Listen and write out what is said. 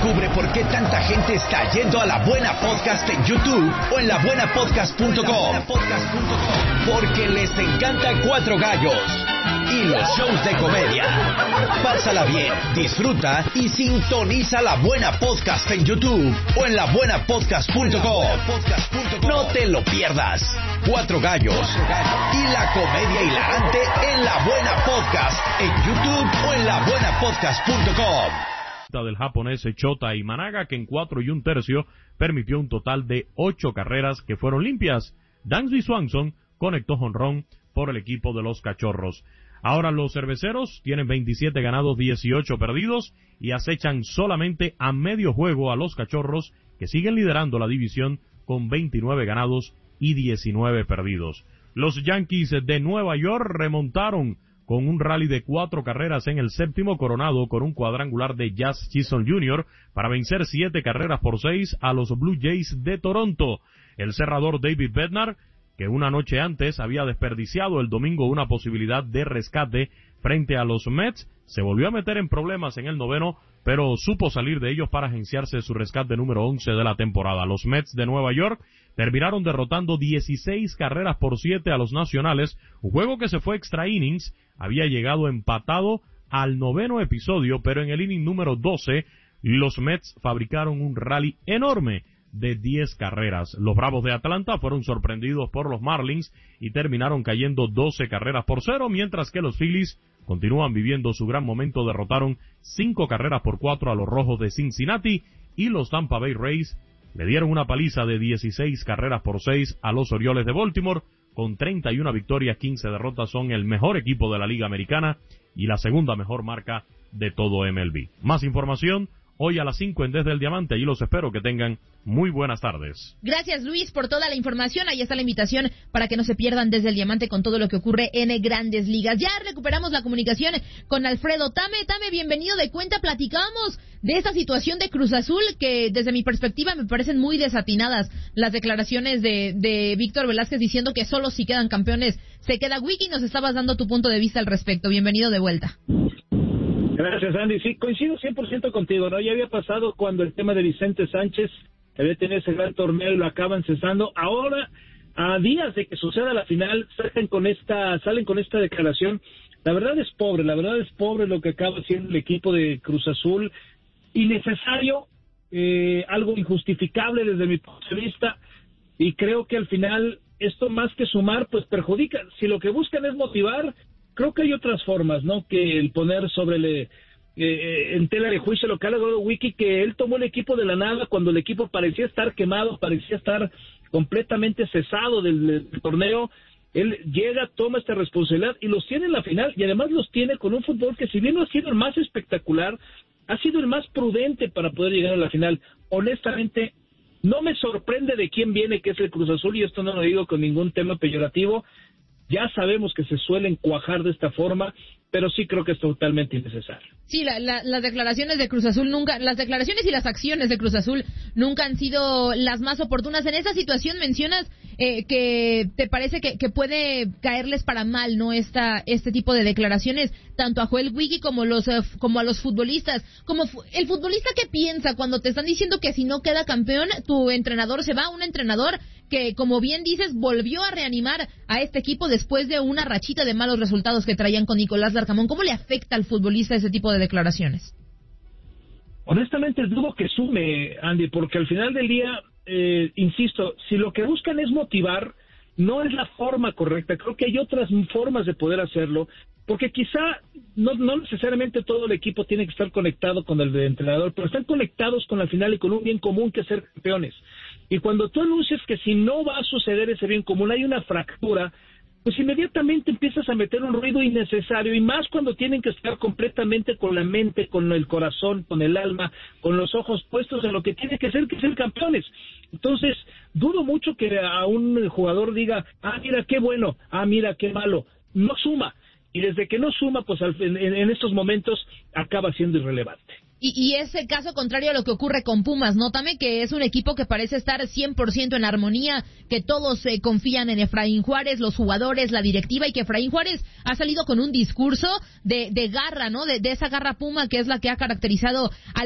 Descubre por qué tanta gente está yendo a La Buena Podcast en YouTube o en labuenapodcast.com. Porque les encanta Cuatro Gallos y los shows de comedia. Pásala bien, disfruta y sintoniza La Buena Podcast en YouTube o en labuenapodcast.com. No te lo pierdas. Cuatro Gallos y la comedia hilarante en La Buena Podcast en YouTube o en labuenapodcast.com. Del japonés Shota Imanaga, que en 4 1/3 permitió un total de 8 carreras que fueron limpias. Dansby Swanson conectó jonrón por el equipo de los Cachorros. Ahora los cerveceros tienen 27 ganados, 18 perdidos y acechan solamente a medio juego a los Cachorros, que siguen liderando la división con 29 ganados y 19 perdidos. Los Yankees de Nueva York remontaron con un rally de 4 carreras en el séptimo, coronado con un cuadrangular de Jazz Chisholm Jr. para vencer 7 carreras por 6 a los Blue Jays de Toronto. El cerrador David Bednar, que una noche antes había desperdiciado el domingo una posibilidad de rescate frente a los Mets, se volvió a meter en problemas en el noveno, pero supo salir de ellos para agenciarse su rescate número 11 de la temporada. Los Mets de Nueva York terminaron derrotando 16 carreras por 7 a los Nacionales, un juego que se fue extra innings, había llegado empatado al noveno episodio, pero en el inning número 12, los Mets fabricaron un rally enorme de 10 carreras. Los Bravos de Atlanta fueron sorprendidos por los Marlins y terminaron cayendo 12 carreras por 0, mientras que los Phillies continúan viviendo su gran momento, derrotaron 5 carreras por 4 a los Rojos de Cincinnati, y los Tampa Bay Rays le dieron una paliza de 16 carreras por 6 a los Orioles de Baltimore. Con 31 victorias, 15 derrotas, son el mejor equipo de la Liga Americana y la segunda mejor marca de todo MLB. Más información hoy a las 5 en Desde el Diamante. Allí los espero. Que tengan muy buenas tardes. Gracias, Luis, por toda la información. Ahí está la invitación para que no se pierdan Desde el Diamante con todo lo que ocurre en Grandes Ligas. Ya recuperamos la comunicación con Alfredo Tame. Tame, bienvenido de cuenta. Platicamos de esta situación de Cruz Azul, que desde mi perspectiva me parecen muy desatinadas las declaraciones de Víctor Velázquez diciendo que solo si quedan campeones se queda Wiki. Nos estabas dando tu punto de vista al respecto. Bienvenido de vuelta. Gracias, Andy. Sí, coincido 100% contigo, ¿no? Ya había pasado cuando el tema de Vicente Sánchez había tenido ese gran torneo y lo acaban cesando. Ahora, a días de que suceda la final, salen con esta declaración. La verdad es pobre lo que acaba haciendo el equipo de Cruz Azul. Innecesario, algo injustificable desde mi punto de vista, y creo que al final esto, más que sumar, pues perjudica. Si lo que buscan es motivar, creo que hay otras formas, ¿no? Que el poner sobre en tela de juicio lo que ha logrado Wiki, que él tomó el equipo de la nada cuando el equipo parecía estar quemado, parecía estar completamente cesado del torneo. Él llega, toma esta responsabilidad y los tiene en la final, y además los tiene con un fútbol que, si bien no ha sido el más espectacular, ha sido el más prudente para poder llegar a la final. Honestamente, no me sorprende de quién viene, que es el Cruz Azul, y esto no lo digo con ningún tema peyorativo. Ya sabemos que se suelen cuajar de esta forma, pero sí creo que es totalmente innecesario. Sí, las declaraciones de Cruz Azul nunca, las declaraciones y las acciones de Cruz Azul nunca han sido las más oportunas. En esa situación mencionas que te parece que puede caerles para mal, ¿no? Este tipo de declaraciones, tanto a Joel Wiki como a los futbolistas. Como el futbolista, ¿qué piensa cuando te están diciendo que si no queda campeón, tu entrenador se va? Un entrenador que, como bien dices, volvió a reanimar a este equipo después de una rachita de malos resultados que traían con Nicolás Larcamón. ¿Cómo le afecta al futbolista ese tipo de declaraciones? Honestamente dudo que sume, Andy, porque al final del día, insisto, si lo que buscan es motivar, no es la forma correcta. Creo que hay otras formas de poder hacerlo, porque quizá no necesariamente todo el equipo tiene que estar conectado con el entrenador, pero están conectados con la final y con un bien común, que es ser campeones. Y cuando tú anuncias que si no va a suceder ese bien común, hay una fractura, pues inmediatamente empiezas a meter un ruido innecesario, y más cuando tienen que estar completamente con la mente, con el corazón, con el alma, con los ojos puestos en lo que tiene que ser campeones. Entonces, dudo mucho que a un jugador diga, mira qué bueno, mira qué malo. No suma, y desde que no suma, pues en estos momentos acaba siendo irrelevante. Y es el caso contrario a lo que ocurre con Pumas, nótame que es un equipo que parece estar 100% en armonía, que todos confían en Efraín Juárez, los jugadores, la directiva, y que Efraín Juárez ha salido con un discurso de garra, ¿no? De esa garra Puma que es la que ha caracterizado al